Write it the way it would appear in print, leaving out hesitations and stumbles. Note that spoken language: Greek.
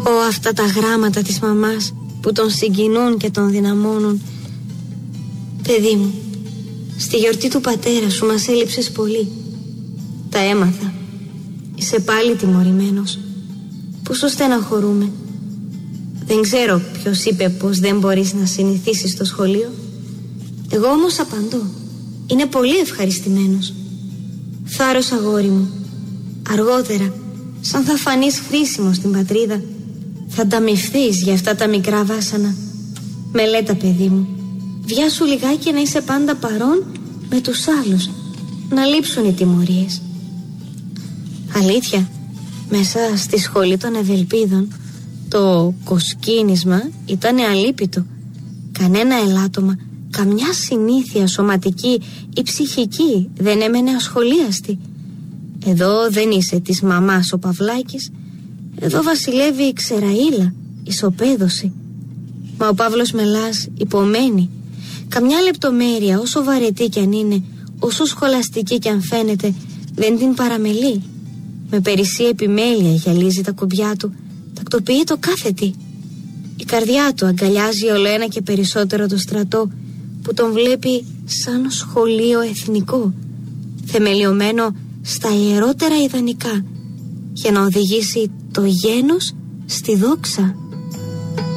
Αυτά τα γράμματα της μαμάς που τον συγκινούν και τον δυναμώνουν. Παιδί μου, στη γιορτή του πατέρα σου μας έλειψες πολύ. Τα έμαθα. Είσαι πάλι τιμωρημένος. Πόσο στεναχωρούμε. Δεν ξέρω ποιος είπε πως δεν μπορείς να συνηθίσεις στο σχολείο. Εγώ όμως απαντώ. Είναι πολύ ευχαριστημένος. Θάρρος αγόρι μου. Αργότερα, σαν θα φανείς χρήσιμο στην πατρίδα, θα ανταμοιφθείς για αυτά τα μικρά βάσανα. Μελέτα, παιδί μου. Βιάσου λιγάκι να είσαι πάντα παρόν με τους άλλους, να λείψουν οι τιμωρίες. Αλήθεια, μέσα στη σχολή των Ευελπίδων το κοσκίνισμα ήταν αλίπητο. Κανένα ελάττωμα, καμιά συνήθεια σωματική ή ψυχική δεν έμενε ασχολίαστη. Εδώ δεν είσαι της μαμάς ο Παυλάκης. Εδώ βασιλεύει η ξεραΐλα, η σοπέδωση. Μα ο Παύλος Μελάς υπομένει. Καμιά λεπτομέρεια, όσο βαρετή κι αν είναι, όσο σχολαστική κι αν φαίνεται, δεν την παραμελεί. Με περισσή επιμέλεια γυαλίζει τα κουμπιά του, τακτοποιεί το κάθε τι. Η καρδιά του αγκαλιάζει ολοένα και περισσότερο το στρατό, που τον βλέπει σαν σχολείο εθνικό, θεμελιωμένο στα ιερότερα ιδανικά, για να οδηγήσει το γένος στη δόξα.